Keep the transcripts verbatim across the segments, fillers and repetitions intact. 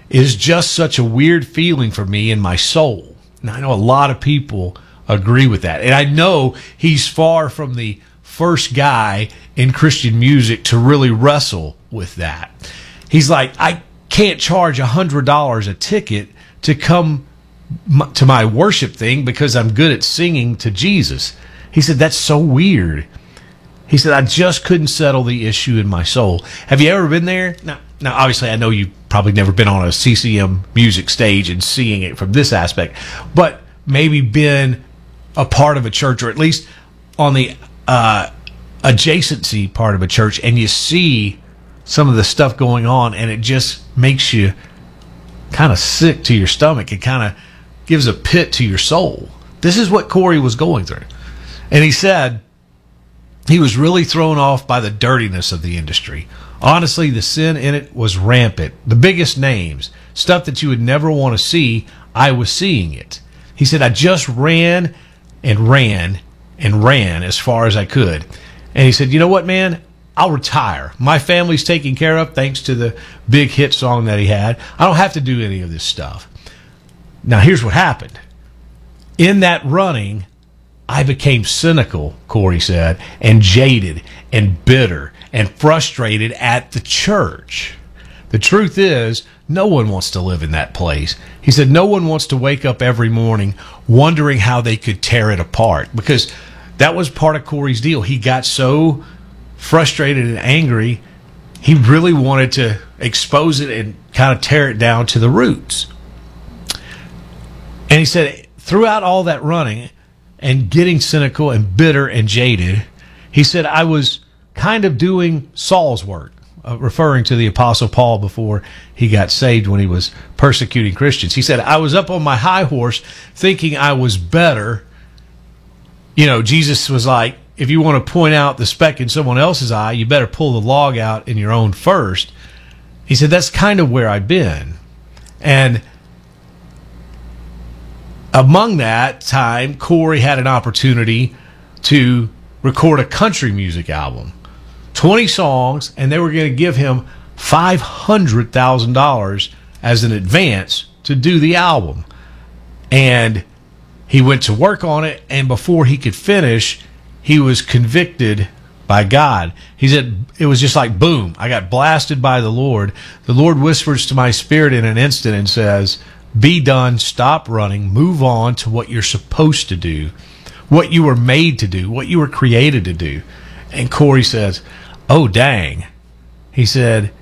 is just such a weird feeling for me in my soul. Now, I know a lot of people agree with that. And I know he's far from the first guy in Christian music to really wrestle with that. He's like, I can't charge one hundred dollars a ticket to come m- to my worship thing because I'm good at singing to Jesus. He said, that's so weird. He said, I just couldn't settle the issue in my soul. Have you ever been there? Now, now obviously, I know you've probably never been on a C C M music stage and seeing it from this aspect, but maybe been a part of a church, or at least on the uh, adjacency part of a church, and you see some of the stuff going on, and it just makes you kind of sick to your stomach. It kind of gives a pit to your soul. This is what Corey was going through. And he said he was really thrown off by the dirtiness of the industry. Honestly, the sin in it was rampant. The biggest names, stuff that you would never want to see, I was seeing it. He said, I just ran and ran and ran as far as I could. And he said, you know what, man? I'll retire. My family's taken care of thanks to the big hit song that he had. I don't have to do any of this stuff. Now, here's what happened. In that running, I became cynical, Corey said, and jaded and bitter and frustrated at the church. The truth is, no one wants to live in that place. He said no one wants to wake up every morning wondering how they could tear it apart, because that was part of Corey's deal. He got so frustrated and angry, he really wanted to expose it and kind of tear it down to the roots. And he said throughout all that running and getting cynical and bitter and jaded, he said, I was kind of doing Saul's work, uh, referring to the Apostle Paul before he got saved when he was persecuting Christians. He said, I was up on my high horse thinking I was better. You know, Jesus was like, if you want to point out the speck in someone else's eye, you better pull the log out in your own first. He said, that's kind of where I've been. And among that time, Corey had an opportunity to record a country music album, twenty songs, and they were going to give him five hundred thousand dollars as an advance to do the album. And he went to work on it, and before he could finish, he was convicted by God. He said, it was just like, boom, I got blasted by the Lord. The Lord whispers to my spirit in an instant and says, be done, stop running, move on to what you're supposed to do, what you were made to do, what you were created to do. And Corey says, oh, dang. He said,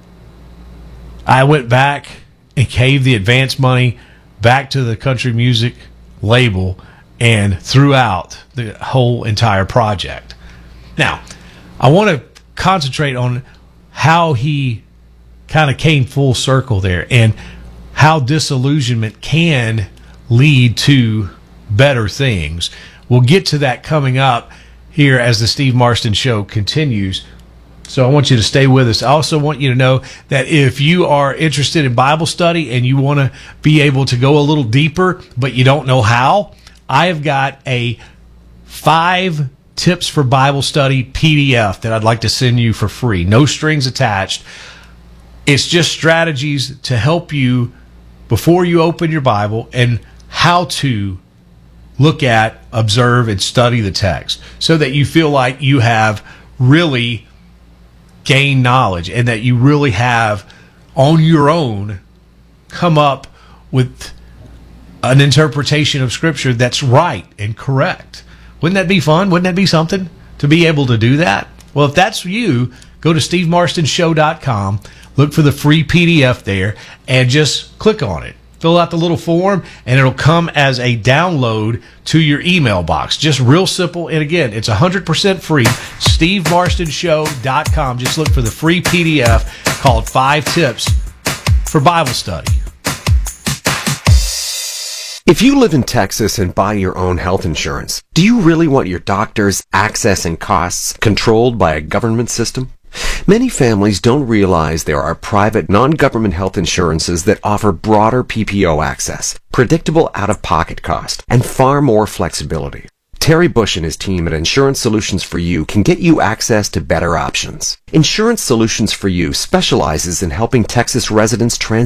I went back and gave the advance money back to the country music label and threw out the whole entire project. Now, I want to concentrate on how he kind of came full circle there and how disillusionment can lead to better things. We'll get to that coming up here as the Steve Marston Show continues. So I want you to stay with us. I also want you to know that if you are interested in Bible study and you want to be able to go a little deeper, but you don't know how, I have got a five tips for Bible study P D F that I'd like to send you for free. No strings attached. It's just strategies to help you before you open your Bible and how to look at, observe, and study the text so that you feel like you have really gained knowledge and that you really have on your own come up with an interpretation of Scripture that's right and correct. Wouldn't that be fun? Wouldn't that be something to be able to do that? Well, if that's you, go to steve marston show dot com, look for the free P D F there, and just click on it. Fill out the little form, and it'll come as a download to your email box. Just real simple. And again, it's one hundred percent free. steve marston show dot com. Just look for the free P D F called Five Tips for Bible Study. If you live in Texas and buy your own health insurance, do you really want your doctor's access and costs controlled by a government system? Many families don't realize there are private, non-government health insurances that offer broader P P O access, predictable out-of-pocket cost, and far more flexibility. Terry Bush and his team at Insurance Solutions for You can get you access to better options. Insurance Solutions for You specializes in helping Texas residents transition